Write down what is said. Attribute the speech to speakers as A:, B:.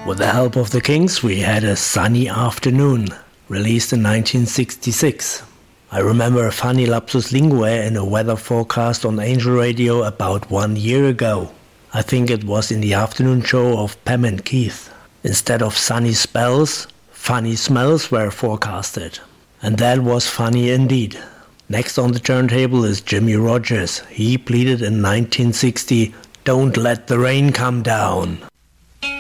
A: With the help of the Kings, we had a sunny afternoon, released in 1966. I remember a funny lapsus linguae in a weather forecast on Angel Radio about 1 year ago. I think it was in the afternoon show of Pam and Keith. Instead of sunny spells, funny smells were forecasted. And that was funny indeed. Next on the turntable is Jimmy Rogers. He pleaded in 1960, "Don't let the rain come down."